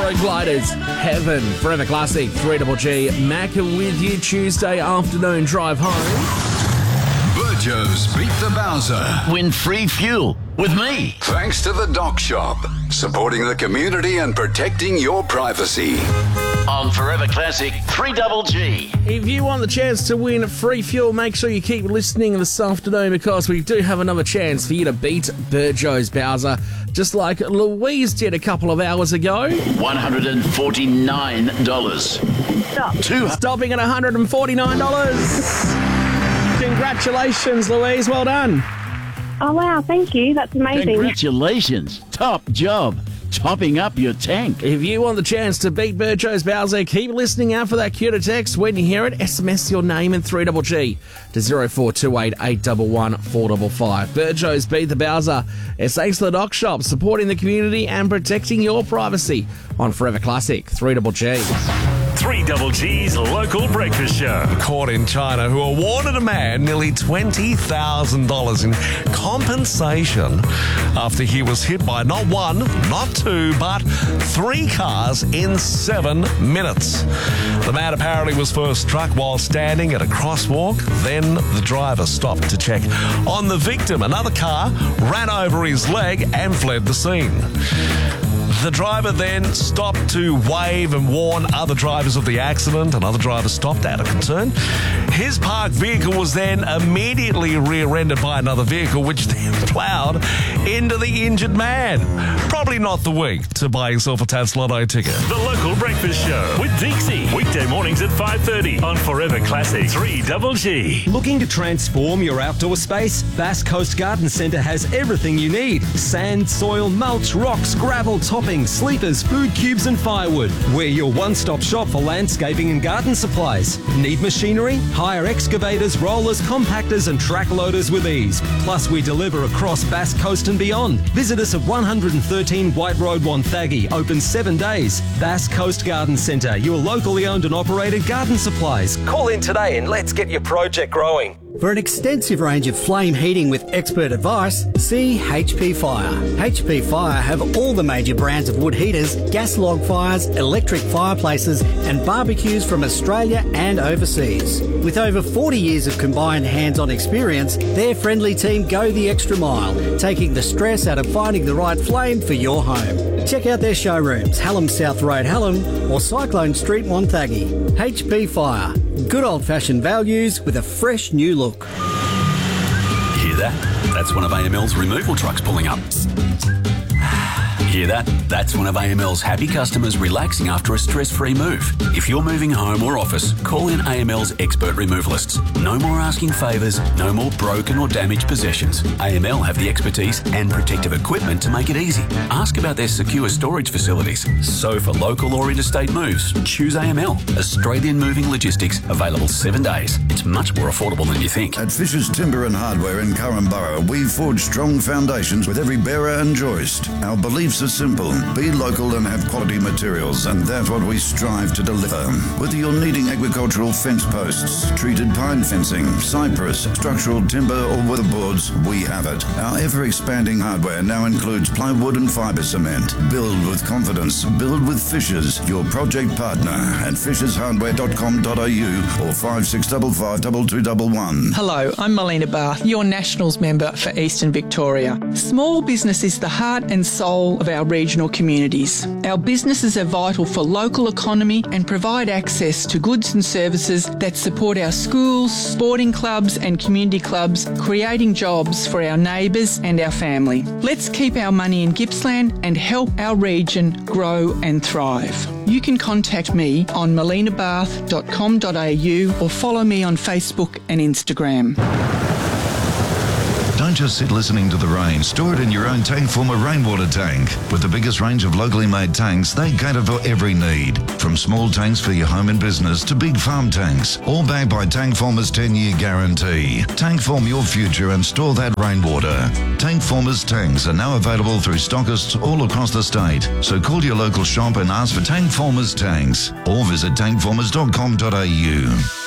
Gliders, Heaven, Forever Classic, 3GG, Macca with you Tuesday afternoon drive home. Burjo's Beat the Bowser. Win free fuel with me. Thanks to the Dock Shop, supporting the community and protecting your privacy. On Forever Classic, 3GG. If you want the chance to win free fuel, make sure you keep listening this afternoon because we do have another chance for you to beat Burjo's Bowser, just like Louise did a couple of hours ago. $149. Stopping at $149. Congratulations, Louise. Well done. Oh, wow. Thank you. That's amazing. Congratulations. Top job. Topping up your tank. If you want the chance to beat Burjo's Bowser, keep listening out for that cue to text. When you hear it, SMS your name and 3GG to 0428 811 455. Burjo's Beat the Bowser. It's thanks to the Dock Shop, supporting the community and protecting your privacy on Forever Classic, 3GG. 3GG's local breakfast show. Court in China who awarded a man nearly $20,000 in compensation after he was hit by not one, not two, but 3 cars in 7 minutes. The man apparently was first struck while standing at a crosswalk. Then the driver stopped to check on the victim. Another car ran over his leg and fled the scene. The driver then stopped to wave and warn other drivers of the accident. Another driver stopped out of concern. His parked vehicle was then immediately rear-ended by another vehicle, which then ploughed into the injured man. Probably not the week to buy yourself a TAFS Lotto ticket. The local breakfast show with Dixie. Weekday mornings at 5:30 on Forever Classic, 3GG. Looking to transform your outdoor space? Bass Coast Garden Centre has everything you need. Sand, soil, mulch, rocks, gravel, topping, sleepers, food cubes and firewood. We're your one-stop shop for landscaping and garden supplies. Need machinery? Hire excavators, rollers, compactors and track loaders with ease. Plus we deliver across Bass Coast and beyond. Visit us at 113 White Road, Wonthaggi. Open 7 days. Bass Coast Garden Centre, your locally owned and operated garden supplies. Call in today and let's get your project growing. For an extensive range of flame heating with expert advice, see HP Fire. HP Fire have all the major brands of wood heaters, gas log fires, electric fireplaces and barbecues from Australia and overseas. With over 40 years of combined hands-on experience, their friendly team go the extra mile, taking the stress out of finding the right flame for your home. Check out their showrooms, Hallam South Road, Hallam or Cyclone Street, Wonthaggi. HP Fire. Good old-fashioned values with a fresh new look. Hear that? That's one of AML's removal trucks pulling up. Hear that? That's one of AML's happy customers relaxing after a stress-free move. If you're moving home or office, call in AML's expert removalists. No more asking favours, no more broken or damaged possessions. AML have the expertise and protective equipment to make it easy. Ask about their secure storage facilities. So for local or interstate moves, choose AML. Australian Moving Logistics, available 7 days. It's much more affordable than you think. At Fisher's Timber and Hardware in Currumborough, we forge strong foundations with every bearer and joist. Our beliefs are simple. Be local and have quality materials, and that's what we strive to deliver. Whether you're needing agricultural fence posts, treated pine fencing, cypress, structural timber or weatherboards, we have it. Our ever-expanding hardware now includes plywood and fibre cement. Build with confidence. Build with Fishers, your project partner at fishershardware.com.au or 5655 2211. Hello, I'm Melina Barth, your Nationals member for Eastern Victoria. Small business is the heart and soul of our regional communities. Our businesses are vital for local economy and provide access to goods and services that support our schools, sporting clubs and community clubs, creating jobs for our neighbours and our family. Let's keep our money in Gippsland and help our region grow and thrive. You can contact me on melinabarth.com.au or follow me on Facebook and Instagram. Don't just sit listening to the rain. Store it in your own Tankformer rainwater tank. With the biggest range of locally made tanks, they cater for every need. From small tanks for your home and business to big farm tanks. All backed by Tankformer's 10-year guarantee. Tankform your future and store that rainwater. Tankformer's tanks are now available through stockists all across the state. So call your local shop and ask for Tankformer's tanks. Or visit tankformers.com.au.